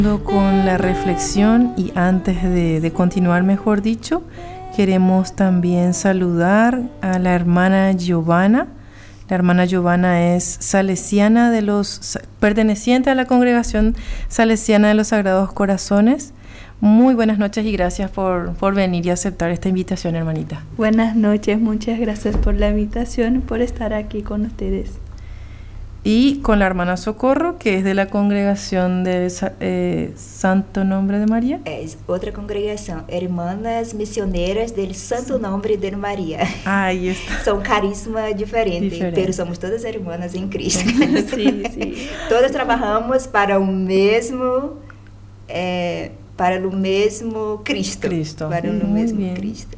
Con la reflexión y antes de continuar, mejor dicho, queremos también saludar a la hermana Giovanna. La hermana Giovanna es salesiana perteneciente a la congregación salesiana de los Sagrados Corazones. Muy buenas noches y gracias por venir y aceptar esta invitación, hermanita. Buenas noches, muchas gracias por la invitación y por estar aquí con ustedes. Y con la hermana Socorro, que es de la congregación del Santo Nombre de María. Es otra congregación, Hermanas Misioneras del Santo Nombre de María. Ahí está. Son carisma diferente, pero somos todas hermanas en Cristo. Sí, sí. Todas trabajamos para o mesmo Cristo. Para o mesmo bien. Cristo.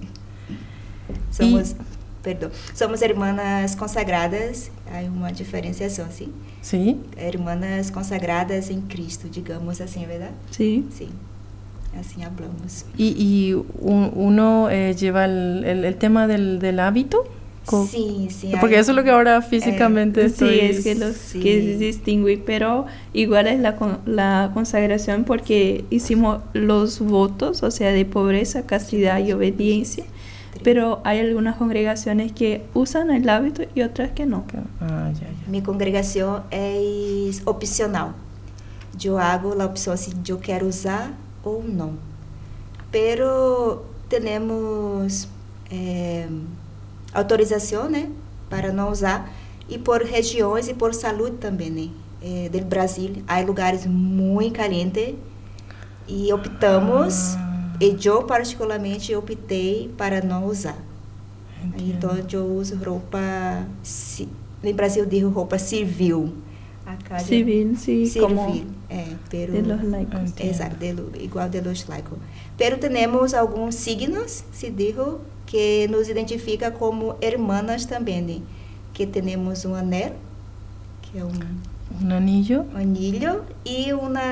Somos hermanas consagradas, há uma diferenciação, sim? Sim. Hermanas consagradas em Cristo, digamos assim, ¿verdad? Sí. Sí, así hablamos. ¿Y uno lleva el tema del hábito? Sí, sí. Porque eso es lo que ahora físicamente sí, es que que distingue, pero igual es la consagración porque hicimos los votos, o sea, de pobreza, castidad y obediencia. Pero hay algunas congregaciones que usan el hábito y otras que no. Mi congregación es opcional. Yo hago la opción si yo quiero usar o no. Pero tenemos autorización, ¿eh? Para no usar. Y por regiones y por salud también, ¿eh? Del Brasil hay lugares muy calientes y optamos... E eu, particularmente, optei para não usar. Então, eu uso roupa... No Brasil, digo roupa civil. Acá civil, sí, civil, como pero, de los laicos. Exato, igual de los laicos. Pero temos alguns signos, se digo, que nos identifica como hermanas também, né? Que temos um anel, que é un anillo. Um anillo e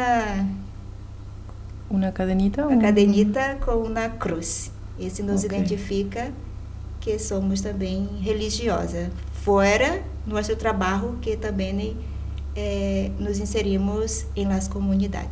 una cadenita. Uma cadenita com uma cruz. Esse nos identifica que somos também religiosa. Fora nosso trabalho, que também nos inserimos em las comunidades.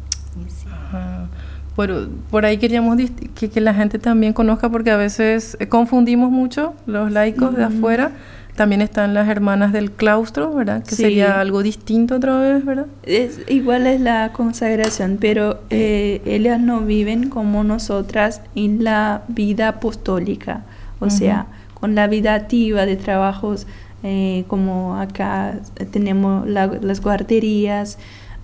Por ahí queríamos que la gente también conozca, porque a veces confundimos mucho los laicos de afuera. También están las hermanas del claustro, ¿verdad? Que sería algo distinto otra vez, ¿verdad? Igual es la consagración, pero ellas no viven como nosotras en la vida apostólica, o sea, con la vida activa de trabajos, como acá tenemos las guarderías,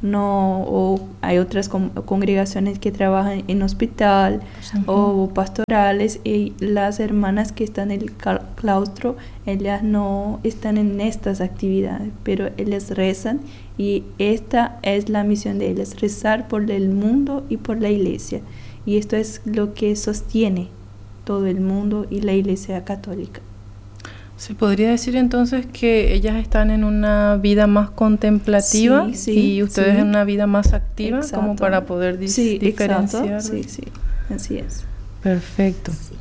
o hay otras congregaciones que trabajan en hospital o pastorales, y las hermanas que están en el claustro, ellas no están en estas actividades, pero ellas rezan, y esta es la misión de ellas, rezar por el mundo y por la iglesia, y esto es lo que sostiene todo el mundo y la iglesia católica. ¿Se podría decir entonces que ellas están en una vida más contemplativa y ustedes en una vida más activa? Exacto. Como para poder diferenciar? Sí, así es. Perfecto. Sí.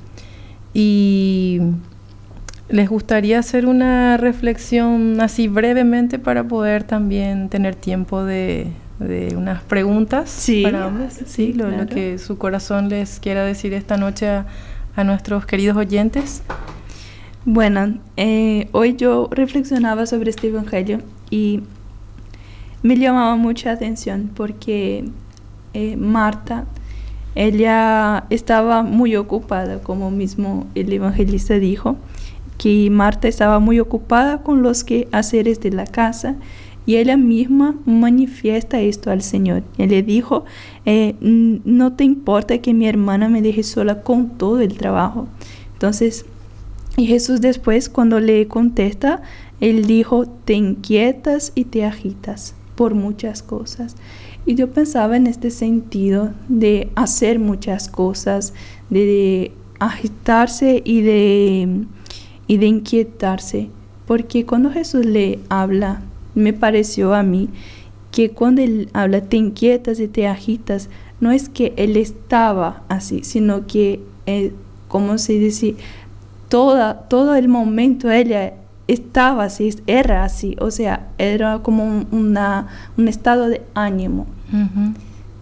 Y les gustaría hacer una reflexión así brevemente para poder también tener tiempo de unas preguntas para ambos. Sí, claro. Lo que su corazón les quiera decir esta noche a nuestros queridos oyentes. Bueno, hoy yo reflexionaba sobre este evangelio y me llamaba mucha atención porque Marta, ella estaba muy ocupada, como mismo el evangelista dijo, que Marta estaba muy ocupada con los quehaceres de la casa, y ella misma manifiesta esto al Señor. Él le dijo, no te importa que mi hermana me deje sola con todo el trabajo. Entonces, y Jesús después, cuando le contesta, él dijo, te inquietas y te agitas por muchas cosas. Y yo pensaba en este sentido de hacer muchas cosas, de agitarse y de inquietarse. Porque cuando Jesús le habla, me pareció a mí que cuando él habla, te inquietas y te agitas, no es que él estaba así, sino que, como se dice, todo el momento ella estaba así, era así, o sea, era como un estado de ánimo.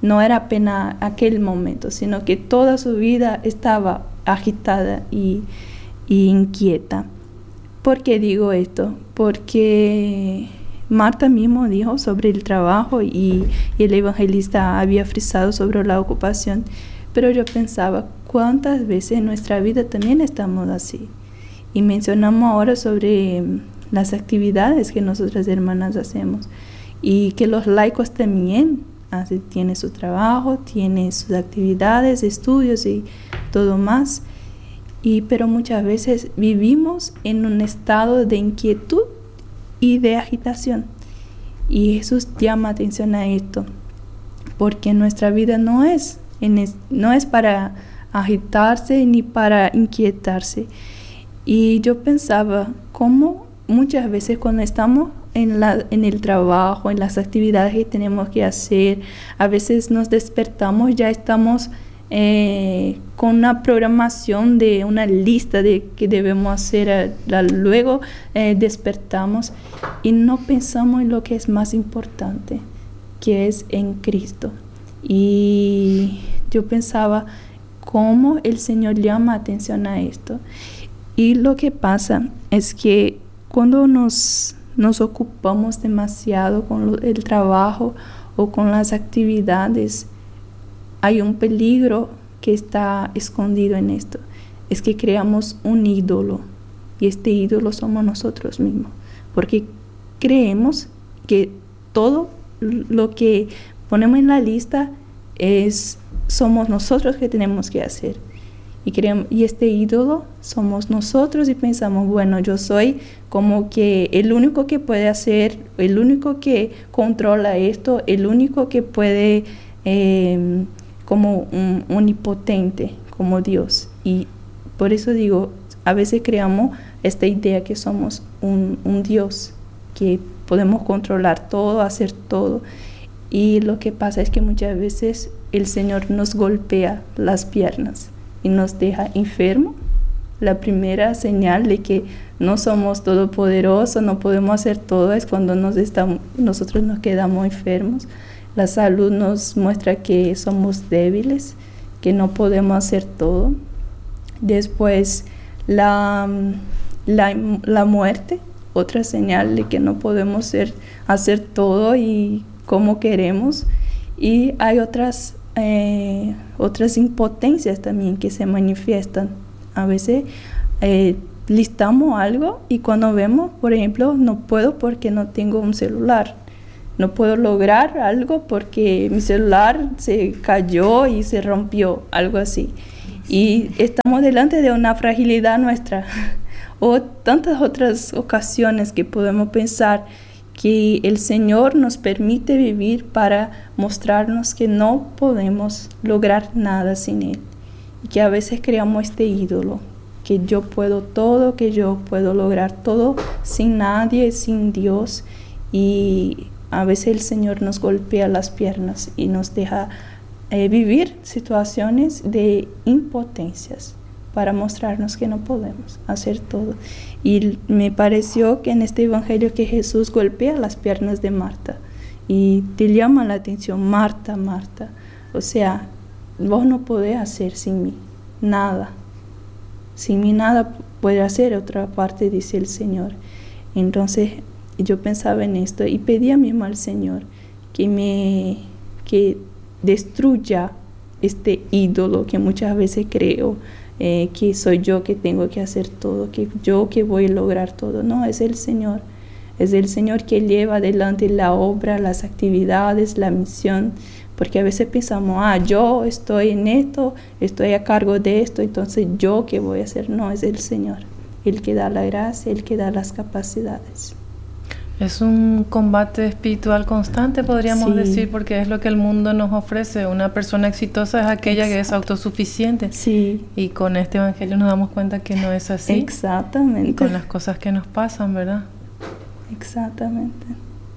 no era apenas aquel momento, sino que toda su vida estaba agitada y inquieta. ¿Por qué digo esto? Porque Marta mismo dijo sobre el trabajo y el evangelista había frisado sobre la ocupación, pero yo pensaba, ¿cuántas veces en nuestra vida también estamos así? Y mencionamos ahora sobre las actividades que nosotras hermanas hacemos y que los laicos también tienen su trabajo, tienen sus actividades, estudios y todo más. Pero muchas veces vivimos en un estado de inquietud y de agitación. Y Jesús llama atención a esto, porque nuestra vida no es para agitarse ni para inquietarse. Y yo pensaba cómo muchas veces cuando estamos en el trabajo, en las actividades que tenemos que hacer, a veces nos despertamos, ya estamos con una programación de una lista de que debemos hacer, luego despertamos y no pensamos en lo que es más importante, que es en Cristo. Y yo pensaba cómo el Señor llama atención a esto. Y lo que pasa es que cuando nos ocupamos demasiado con el trabajo o con las actividades, hay un peligro que está escondido en esto. Es que creamos un ídolo y este ídolo somos nosotros mismos. Porque creemos que todo lo que ponemos en la lista somos nosotros que tenemos que hacer. Y este ídolo somos nosotros y pensamos, bueno, yo soy como que el único que puede hacer, el único que controla esto, el único que puede como un omnipotente, como Dios. Y por eso digo, a veces creamos esta idea que somos un Dios, que podemos controlar todo, hacer todo. Y lo que pasa es que muchas veces el Señor nos golpea las piernas y nos deja enfermos. La primera señal de que no somos todopoderosos, no podemos hacer todo, es cuando nosotros nos quedamos enfermos. La salud nos muestra que somos débiles, que no podemos hacer todo. Después, la muerte, otra señal de que no podemos hacer todo y como queremos. Y hay otras impotencias también que se manifiestan. A veces listamos algo y cuando vemos, por ejemplo, no puedo porque no tengo un celular. No puedo lograr algo porque mi celular se cayó y se rompió, algo así. Y estamos delante de una fragilidad nuestra. O tantas otras ocasiones que podemos pensar que el Señor nos permite vivir para mostrarnos que no podemos lograr nada sin Él. Y que a veces creamos este ídolo, que yo puedo todo, que yo puedo lograr todo sin nadie, sin Dios. Y a veces el Señor nos golpea las piernas y nos deja vivir situaciones de impotencias para mostrarnos que no podemos hacer todo. Y me pareció que en este evangelio que Jesús golpea las piernas de Marta y te llama la atención, Marta, Marta, o sea, vos no podés hacer sin mí nada. Sin mí nada puede hacer, otra parte dice el Señor. Entonces yo pensaba en esto y pedía mismo al Señor que destruya este ídolo que muchas veces creo que soy yo que tengo que hacer todo, que yo que voy a lograr todo. No, es el Señor. Es el Señor que lleva adelante la obra, las actividades, la misión. Porque a veces pensamos, yo estoy en esto, estoy a cargo de esto, entonces yo qué voy a hacer. No, es el Señor, el que da la gracia, el que da las capacidades. Es un combate espiritual constante, podríamos Sí. decir, porque es lo que el mundo nos ofrece. Una persona exitosa es aquella que es autosuficiente. Sí. Y con este evangelio nos damos cuenta que no es así. Exactamente. Y con las cosas que nos pasan, ¿verdad? Exactamente.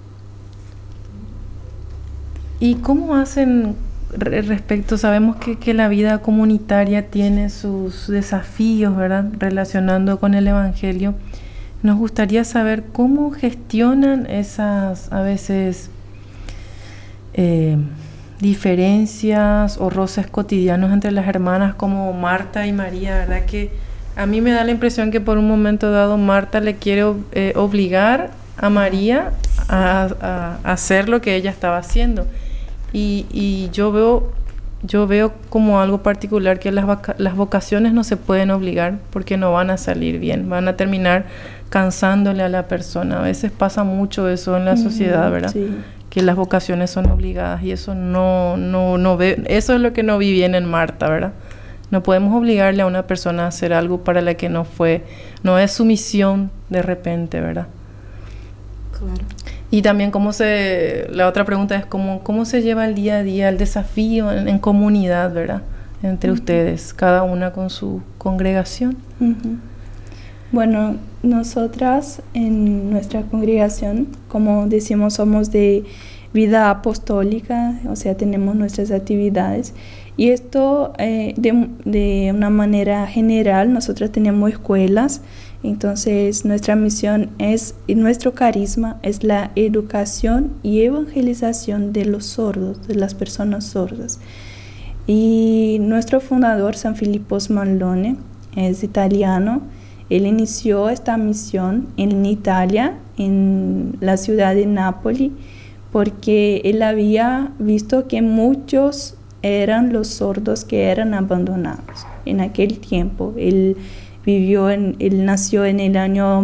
¿Y cómo hacen respecto? Sabemos que la vida comunitaria tiene sus desafíos, ¿verdad? Relacionando con el evangelio. Nos gustaría saber cómo gestionan esas, a veces, diferencias o roces cotidianos entre las hermanas como Marta y María, ¿verdad? Que a mí me da la impresión que por un momento dado Marta le quiere obligar a María a hacer lo que ella estaba haciendo. Y yo veo como algo particular que las vocaciones no se pueden obligar porque no van a salir bien, van a terminar cansándole a la persona. A veces pasa mucho eso en la sociedad, ¿verdad? Sí. Que las vocaciones son obligadas y eso eso es lo que no vi bien en Marta, ¿verdad? No podemos obligarle a una persona a hacer algo para la que no es su misión de repente, ¿verdad? Claro. Y también la otra pregunta es cómo se lleva el día a día, el desafío en comunidad, ¿verdad? Entre ustedes, cada una con su congregación. Bueno, nosotras en nuestra congregación, como decimos, somos de vida apostólica, o sea, tenemos nuestras actividades. Y esto de una manera general, nosotros tenemos escuelas, entonces nuestra misión y nuestro carisma es la educación y evangelización de los sordos, de las personas sordas. Y nuestro fundador, San Filippo Smallone, es italiano. Él inició esta misión en Italia, en la ciudad de Nápoles, porque él había visto que muchos eran los sordos que eran abandonados. En aquel tiempo, él nació en el año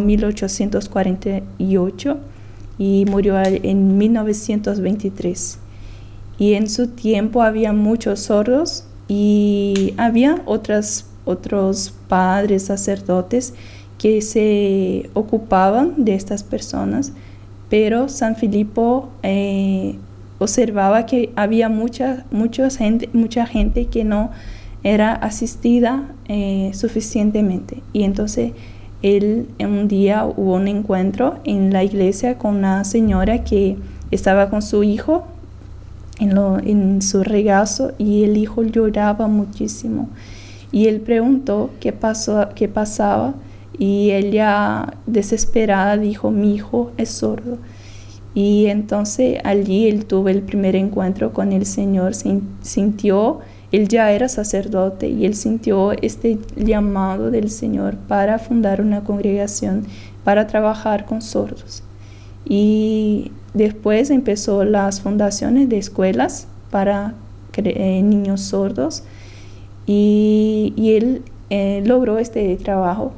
1848 y murió en 1923. Y en su tiempo había muchos sordos y había otros padres, sacerdotes que se ocupaban de estas personas, pero San Filippo observaba que había mucha gente que no era asistida suficientemente. Y entonces él un día hubo un encuentro en la iglesia con una señora que estaba con su hijo en su regazo y el hijo lloraba muchísimo. Y él preguntó qué pasaba y ella desesperada dijo: mi hijo es sordo. Y entonces allí él tuvo el primer encuentro con el Señor, él ya era sacerdote y él sintió este llamado del Señor para fundar una congregación, para trabajar con sordos. Y después empezó las fundaciones de escuelas para niños sordos y él logró este trabajo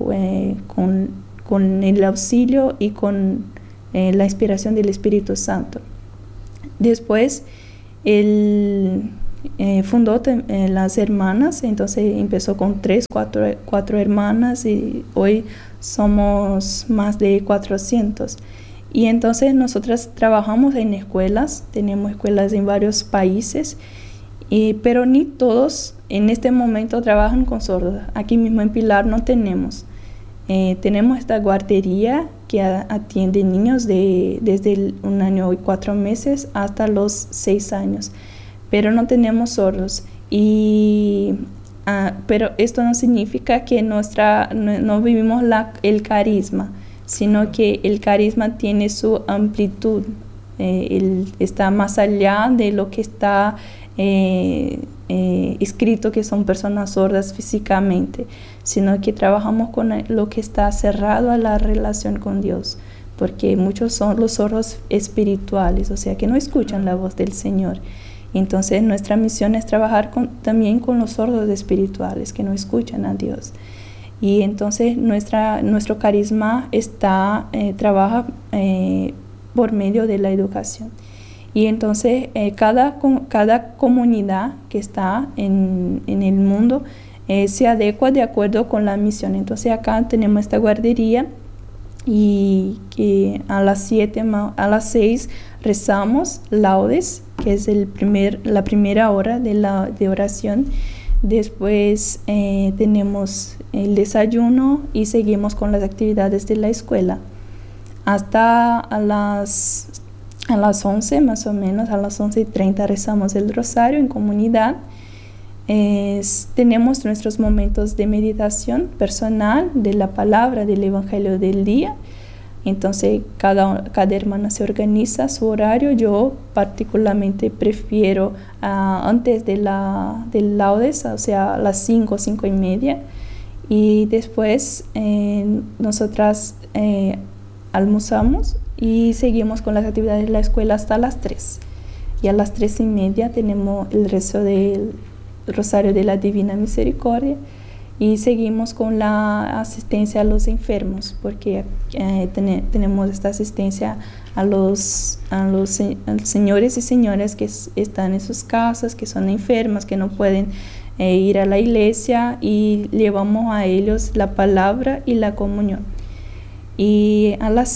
con el auxilio y con la inspiración del Espíritu Santo. Después él fundó las hermanas, entonces empezó con 4 hermanas y hoy somos más de 400. Y entonces nosotras trabajamos en escuelas, tenemos escuelas en varios países, pero ni todos en este momento trabajan con sordos. Aquí mismo en Pilar no tenemos. Tenemos esta guardería que atiende niños desde 1 año y 4 meses hasta los 6 años, pero no tenemos sordos. Pero esto no significa que no vivimos el carisma, sino que el carisma tiene su amplitud. Él está más allá de lo que está escrito que son personas sordas físicamente, sino que trabajamos con lo que está cerrado a la relación con Dios, porque muchos son los sordos espirituales, o sea que no escuchan la voz del Señor. Entonces nuestra misión es trabajar también con los sordos espirituales que no escuchan a Dios. Y entonces nuestro carisma trabaja por medio de la educación. Y entonces cada comunidad que está en el mundo se adecua de acuerdo con la misión. Entonces acá tenemos esta guardería y que a las 6 rezamos laudes, que es la primera hora de oración. Después tenemos el desayuno y seguimos con las actividades de la escuela. Hasta a las 11 más o menos, a las 11:30 rezamos el rosario en comunidad. Tenemos nuestros momentos de meditación personal de la palabra del Evangelio del día. Entonces, cada hermana se organiza su horario. Yo particularmente prefiero antes del laudes, o sea, a las 5, 5:30. Y después nosotras almorzamos y seguimos con las actividades de la escuela hasta las 3. Y a las 3:30 tenemos el rezo del Rosario de la Divina Misericordia. Y seguimos con la asistencia a los enfermos, porque tenemos esta asistencia a los señores y señoras que están en sus casas, que son enfermas, que no pueden ir a la iglesia, y llevamos a ellos la palabra y la comunión. Y a las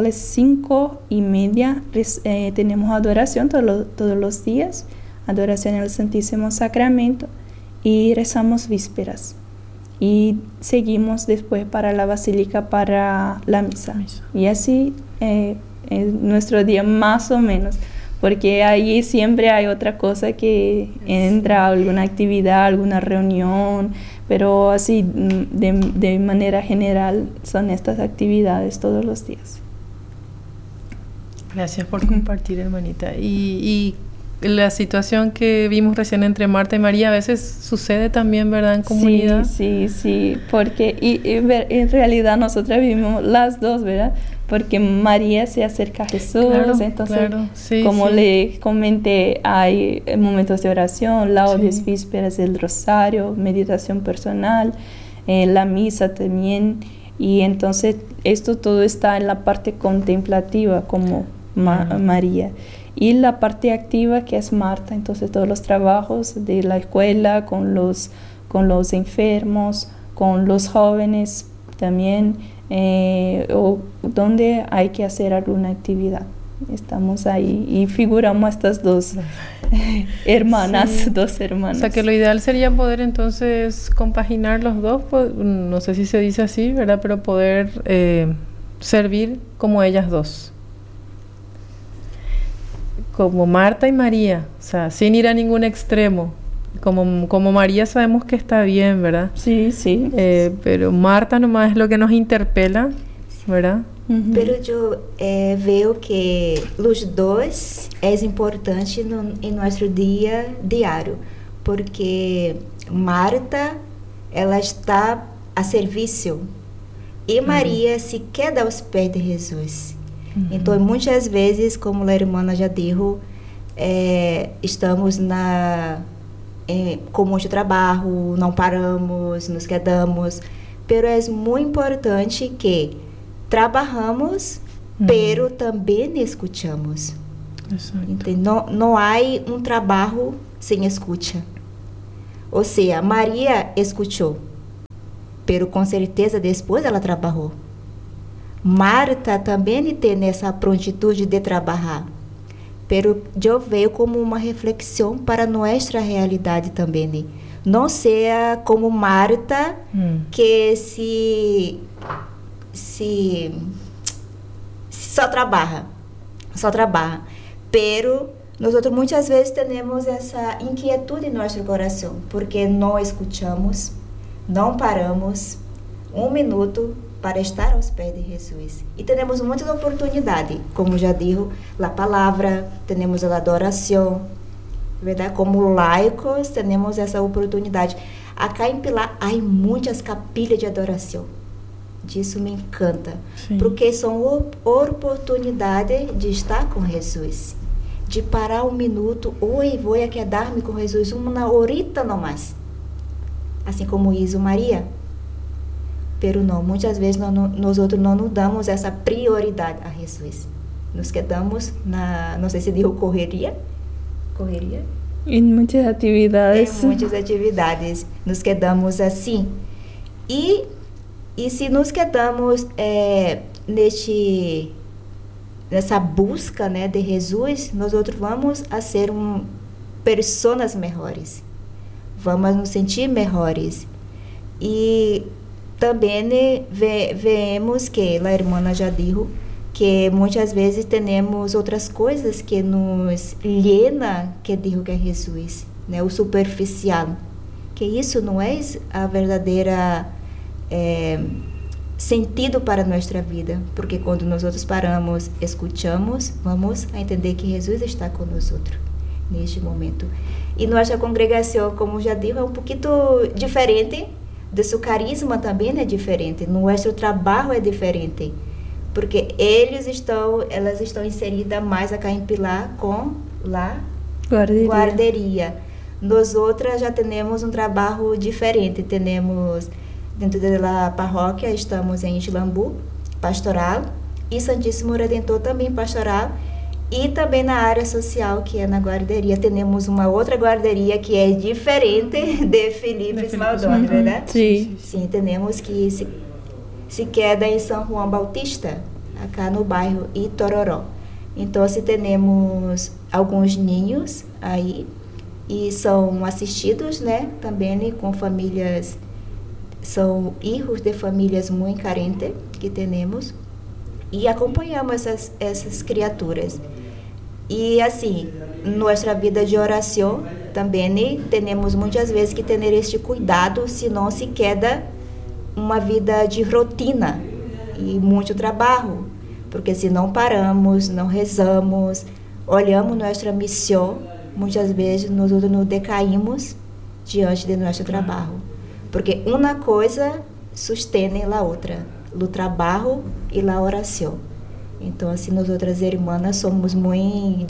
5:30 tenemos adoración todos los días, adoración al Santísimo Sacramento, y rezamos vísperas. Y seguimos después para la basílica para la misa. Y así es nuestro día más o menos, porque ahí siempre hay otra cosa que entra, alguna actividad, alguna reunión, pero así de manera general son estas actividades todos los días. Gracias por compartir, hermanita. Y la situación que vimos recién entre Marta y María a veces sucede también, ¿verdad? En comunidad. Sí, porque en realidad nosotras vivimos las dos, ¿verdad? Porque María se acerca a Jesús, entonces, como le comenté, hay momentos de oración, laudes, vísperas del rosario, meditación personal, la misa también, y entonces esto todo está en la parte contemplativa como María. Y la parte activa, que es Marta, entonces todos los trabajos de la escuela con los enfermos, con los jóvenes también, o donde hay que hacer alguna actividad. Estamos ahí y figuramos estas dos hermanas, dos hermanas. O sea que lo ideal sería poder entonces compaginar los dos, no sé si se dice así, ¿verdad? Pero poder servir como ellas dos. Como Marta y María, o sea, sin ir a ningún extremo. Como María sabemos que está bien, ¿verdad? Sí. Pero Marta nomás es lo que nos interpela, ¿verdad? Pero yo veo que los dos es importante en nuestro día diario, porque Marta, ela está a serviço e Maria se queda aos pés de Jesus. Então, muitas vezes, como a irmã já disse, estamos com muito trabalho, não paramos, nos quedamos, pero é muito importante que trabalhamos, pero também escutamos. Não há trabalho sem escuta. Ou seja, Maria escutou, pero com certeza depois ela trabalhou. Marta também tem essa prontitude de trabalhar, pero eu vejo como uma reflexão para nossa realidade também. Não seja como Marta, que se só trabalha, pero nós muitas vezes temos essa inquietude em nosso coração, porque não escutamos, não paramos um minuto para estar aos pés de Jesus. E temos muitas oportunidades, como já disse, a palavra, temos a adoração, verdade? Como laicos, temos essa oportunidade. Acá em Pilar, há muitas capilhas de adoração. Disso me encanta, porque são oportunidades de estar com Jesus, de parar um minuto, oi, vou quedar-me com Jesus uma horita nomás, assim como hizo Maria. Pero não, muitas vezes nós outros não nos damos essa prioridade a Jesus. Nos quedamos não sei se digo correria. Em muitas atividades. Nos quedamos assim. E se nos quedamos nessa busca, né, de Jesus, nós outros vamos a ser pessoas melhores. Vamos nos sentir melhores. E também vemos que a irmã já disse que muitas vezes temos outras coisas que nos llena, que digo que é Jesus, né? O superficial, que isso não é a verdadeira sentido para nossa vida, porque quando nós outros paramos, escutamos, vamos a entender que Jesus está conosco neste momento. E nossa congregação, como já disse, é um pouquinho diferente, de seu carisma também é diferente, nosso trabalho é diferente, porque elas estão inseridas mais acá em Pilar com a guarderia. Nós outras já temos um trabalho diferente, temos dentro da paróquia, estamos em Xilambu, pastoral, e Santíssimo Redentor também pastoral, e também na área social, que é na guarderia. Temos uma outra guarderia que é diferente de Felipe Maldoni, verdade? Sim. Sim, temos que se queda em São João Bautista, acá no bairro Itororó. Então, temos alguns ninhos aí, e são assistidos, né, também com famílias, são filhos de famílias muito carentes que temos, e acompanhamos essas criaturas. E assim, nossa vida de oração também temos muitas vezes que ter este cuidado, senão se queda uma vida de rotina e muito trabalho, porque se não paramos, não rezamos, olhamos nossa missão, muitas vezes nós nos decaímos diante de nosso trabalho, porque uma coisa sustém a outra, o trabalho e a oração. Então, assim, nós outras irmãs somos muito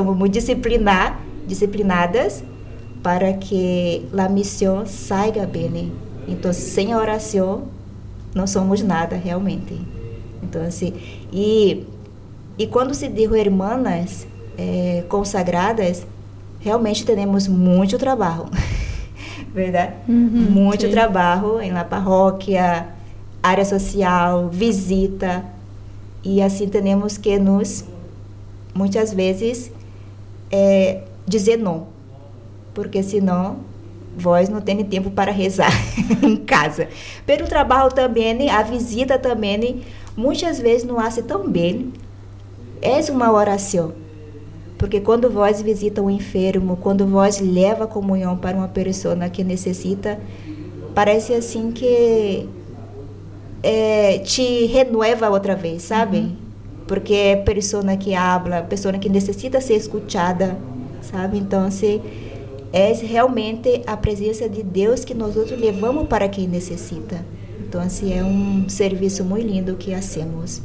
disciplinadas para que a missão saia bem. Então, sem a oração, não somos nada realmente. Então, assim, e quando se diz irmãs consagradas, realmente temos muito trabalho, verdade? Muito sim. Trabalho em la paróquia, área social, visita, e assim temos que muitas vezes, dizer não, porque senão vós não tem tempo para rezar em casa. Pelo trabalho também, a visita também, muitas vezes não hace tão bem. É uma oração, porque quando vós visita um enfermo, quando vós leva a comunhão para uma pessoa que necessita, parece assim que te renueva outra vez, sabe? Porque é pessoa que habla, pessoa que necessita ser escutada, sabe? Então, é realmente a presença de Deus que nós outros levamos para quem necessita. Então, assim, é um serviço muito lindo que hacemos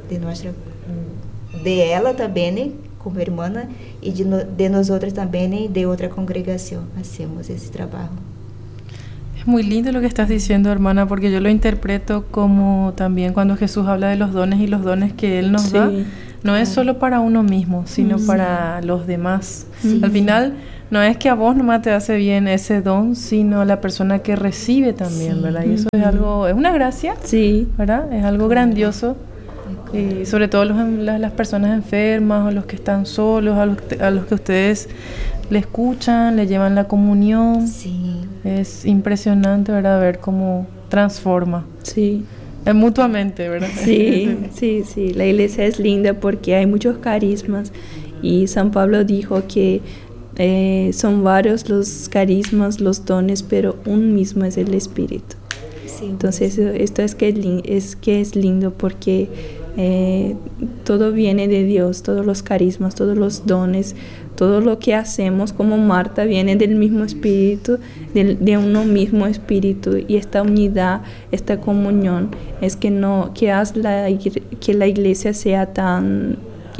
de ela também, né, como irmã, e de nós outras também, de outra congregação, hacemos esse trabalho. Muy lindo lo que estás diciendo, hermana, porque yo lo interpreto como también cuando Jesús habla de los dones y los dones que Él nos da, no es solo para uno mismo, sino para los demás. Al final, no es que a vos nomás te hace bien ese don, sino a la persona que recibe también, ¿verdad? Y eso es algo, es una gracia, ¿verdad? Es algo grandioso. Y sobre todo las personas enfermas o los que están solos, a los que ustedes le escuchan, le llevan la comunión. Es impresionante, ¿verdad? Ver cómo transforma. Mutuamente, ¿verdad? Sí. La iglesia es linda porque hay muchos carismas y San Pablo dijo que son varios los carismas, los dones, pero un mismo es el Espíritu. Entonces esto es que es lindo porque todo viene de Dios, todos los carismas, todos los dones, todo lo que hacemos como Marta viene del mismo espíritu, de uno mismo espíritu, y esta unidad, esta comunión es que hace que la iglesia sea tan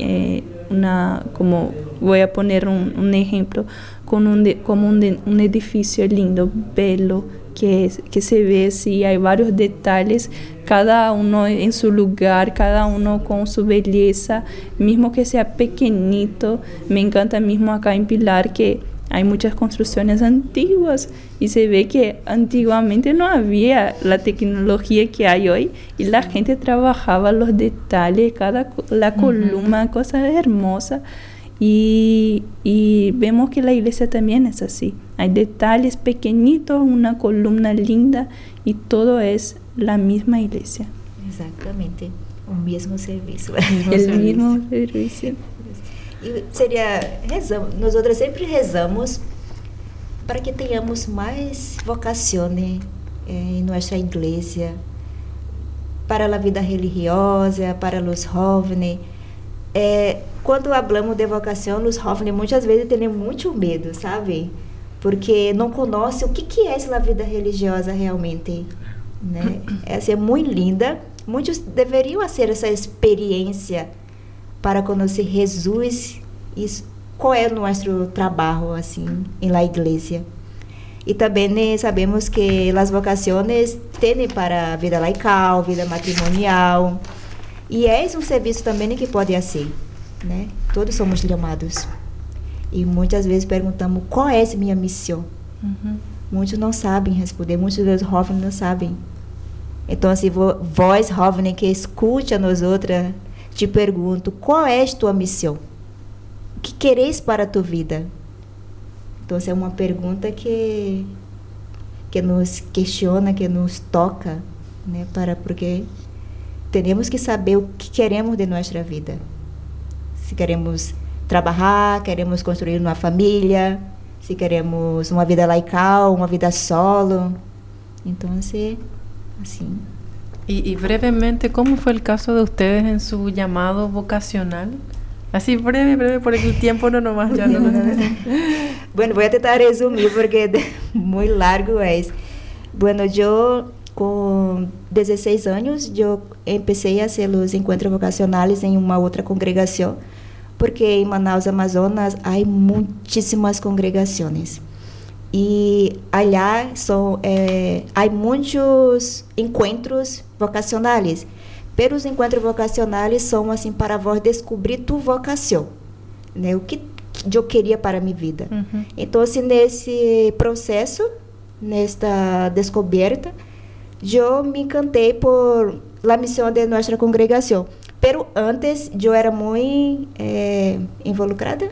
como voy a poner un ejemplo, como un edificio lindo, bello, que se ve, sí, hay varios detalles, cada uno en su lugar, cada uno con su belleza, mismo que sea pequeñito. Me encanta mismo acá en Pilar que hay muchas construcciones antiguas y se ve que antiguamente no había la tecnología que hay hoy y la gente trabajaba los detalles, la columna, cosa hermosa. Y vemos que la iglesia también es así. Hay detalles pequeñitos, una columna linda y todo es la misma iglesia. Exactamente, o mesmo serviço. Mesmo serviço. E nós outras sempre rezamos para que tenhamos mais vocação em nossa igreja, para a vida religiosa, para os jovens. Quando falamos de vocação, os jovens muitas vezes têm muito medo, sabe? Porque não conhecem o que é a vida religiosa realmente, né? Essa é muito linda. Muitos deveriam ter essa experiência para conhecer Jesus e qual é o nosso trabalho assim em la igreja. E também sabemos que as vocações têm para a vida laical, vida matrimonial. E é um serviço também que pode ser, né? Todos somos chamados. E muitas vezes perguntamos, qual é a minha missão? Muitos não sabem responder, muitos dos jovens não sabem. Então, se vós, jovem, que escute a nós outras, te pergunto, qual é a tua missão? O que queres para a tua vida? Então, é uma pergunta que nos questiona, que nos toca, né? Porque temos que saber o que queremos de nossa vida. Se queremos trabalhar, queremos construir uma família, se queremos uma vida laical, uma vida solo. Então, assim. Y brevemente, ¿cómo fue el caso de ustedes en su llamado vocacional? Así breve, porque el tiempo no nomás ya no. Bueno, voy a tentar resumir porque muy largo es. Bueno, yo com 16 anos, eu empecé a hacer os encontros vocacionais em uma outra congregação, porque em Manaus, Amazonas, há muitíssimas congregações. E allá há muitos encontros vocacionais. Pero os encontros vocacionais são assim para vós descobrir tua vocação, né? O que eu queria para a minha vida. Então, assim, nesse processo, nesta descoberta, eu me encantei por la missão de nossa congregação. Pero antes, eu era muito involucrada,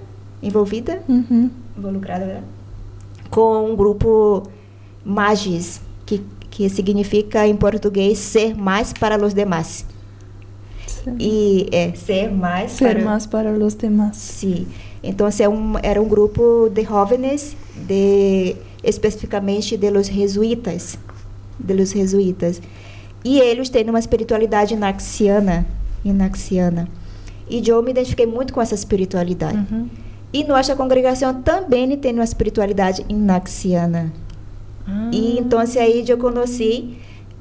¿verdad? Com um grupo MAGIS, que significa em português ser mais para os demais. Sim. E ser mais para os demais. Sim. Então, era um grupo de jovens, especificamente de los jesuítas. E eles têm uma espiritualidade inaxiana. E eu me identifiquei muito com essa espiritualidade. E nossa congregação também tem uma espiritualidade inaxiana. E então, aí eu conheci,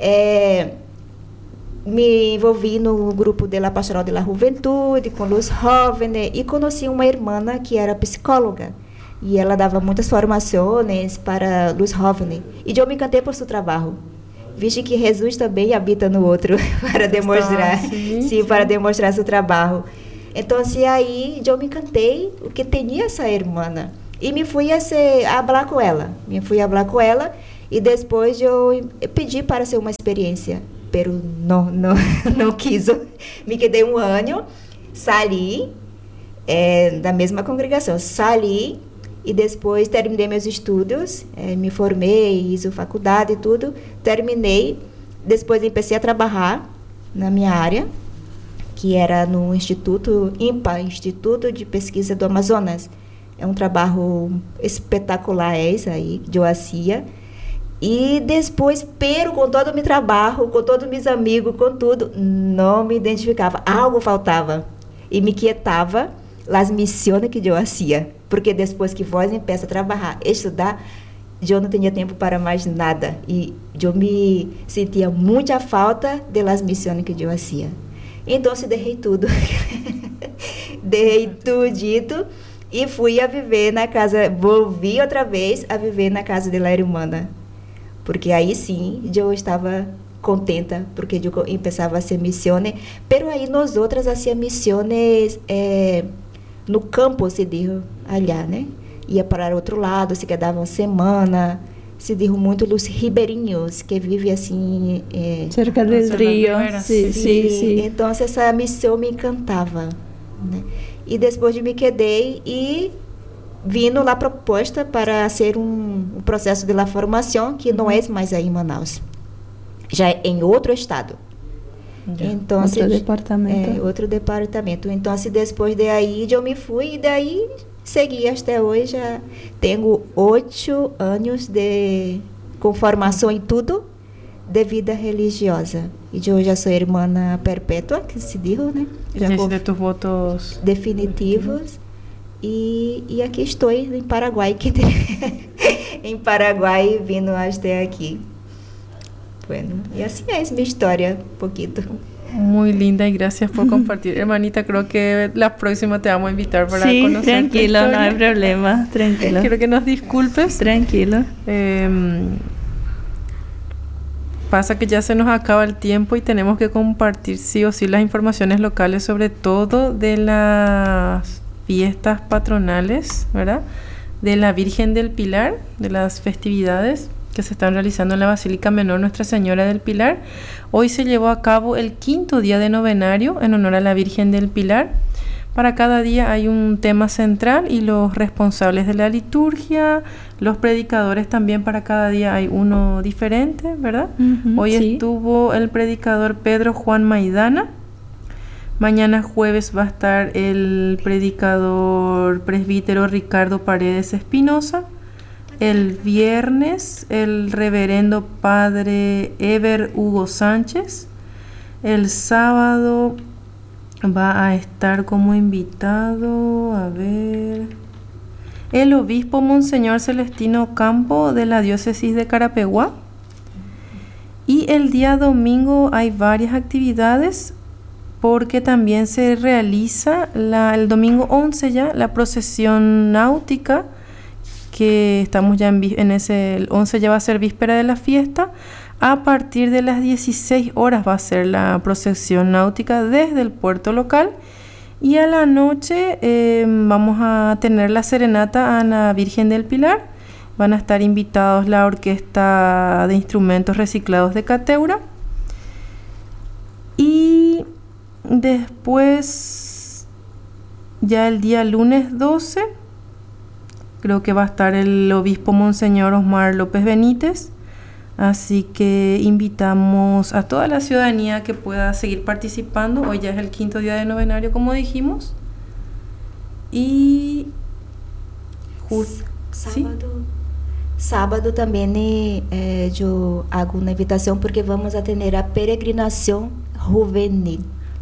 me envolvi no grupo de la Pastoral de la Juventude, com os jovens, e conheci uma irmã que era psicóloga. E ela dava muitas formações para os jovens. E eu me encantei por seu trabalho. Visto que Jesus também habita no outro, para demonstrar, para demonstrar seu trabalho. Então, aí eu me encantei o que tinha essa irmã. E me fui a falar com ela. E depois eu pedi para ser uma experiência. Pero não quis. Me quedei um ano, saí da mesma congregação. Saí e depois terminei meus estudos. Me formei, fiz faculdade e tudo. Terminei. Depois comecei a trabalhar na minha área, que era no Instituto INPA, Instituto de Pesquisa do Amazonas. É um trabalho espetacular aí, que eu fazia. E depois, com todo o meu trabalho, com todos os meus amigos, com tudo, não me identificava. Algo faltava. E me quietava as missões que eu fazia. Porque depois que vós começa a trabalhar, estudar, eu não tinha tempo para mais nada. E eu me sentia muita falta das missões que eu fazia. Então, derrei tudo. Derrei tudo e fui a viver na casa, volvi outra vez a viver na casa de la irmã. Porque aí sim, eu estava contenta, porque eu começava a ser missões. Pero aí nós outras hacíamos missões no campo, se diz, allá, né? Ia para outro lado, se quedava uma semana. Se diz muito os ribeirinhos, que vivem assim... cerca do rio. Sim. Então, essa missão me encantava, né? E depois me quedei e vindo lá proposta para ser um processo de la formação, que não é mais aí em Manaus. Já é em outro estado. Então, outro departamento. Outro departamento. Então, depois de aí, eu me fui e daí... segui até hoje. Já tenho 8 anos com formação em tudo, de vida religiosa. E eu já sou irmã perpétua, que se dijo, né? Já Esse de tus votos definitivos. E aqui estou em Paraguai, em Paraguai, vindo até aqui. Bueno, y así es mi historia, un poquito. muy linda y gracias por compartir. Hermanita, creo que la próxima te vamos a invitar para Sí, conocer tranquilo, tu no hay historia. problema, tranquilo. Quiero que nos disculpes. Tranquilo. Pasa que ya se nos acaba el tiempo y tenemos que compartir sí o sí las informaciones locales, sobre todo de las fiestas patronales, ¿verdad? De la Virgen del Pilar, de las festividades que se están realizando en la Basílica Menor Nuestra Señora del Pilar. Hoy se llevó a cabo el 5º día de novenario en honor a la Virgen del Pilar. Para cada día hay un tema central y los responsables de la liturgia, los predicadores también, para cada día hay uno diferente, ¿verdad? Hoy sí. estuvo el predicador Pedro Juan Maidana. Mañana jueves va a estar el predicador presbítero Ricardo Paredes Espinosa. El viernes el reverendo padre Ever Hugo Sánchez. El sábado va a estar como invitado, a ver, el obispo Monseñor Celestino Campo de la diócesis de Carapeguá. Y el día domingo hay varias actividades, porque también se realiza el domingo 11 ya la procesión náutica, que estamos ya en ese, el 11 ya va a ser víspera de la fiesta. A partir de las 16 horas va a ser la procesión náutica desde el puerto local, y a la noche vamos a tener la serenata a la Virgen del Pilar. Van a estar invitados la Orquesta de Instrumentos Reciclados de Cateura. Y después, ya el día lunes 12, creo que va a estar el obispo Monseñor Osmar López Benítez. Así que invitamos a toda la ciudadanía que pueda seguir participando. Hoy ya es el 5º día de novenario, como dijimos. Y sábado también yo hago una invitación, porque vamos a tener a peregrinación juvenil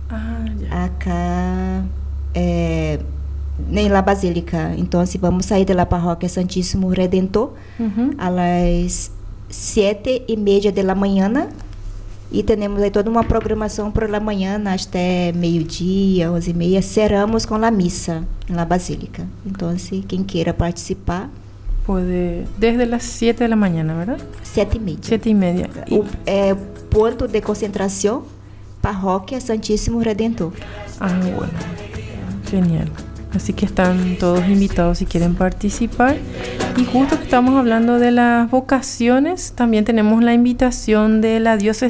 acá en la Basílica. Entonces vamos a salir de la parroquia Santísimo Redentor a las 7:30 de la mañana, e temos aí toda uma programação por la mañana até meio-dia, 11:30. Cerramos com a missa na Basílica. Então, quem queira participar, puede, desde las 7 de la mañana, ¿verdad? 7:30. 7:30. O ponto de concentração, Parroquia Santísimo Redentor. Bueno, genial. Así que están todos invitados si quieren participar. Y justo que estamos hablando de las vocaciones, también tenemos la invitación de la diócesis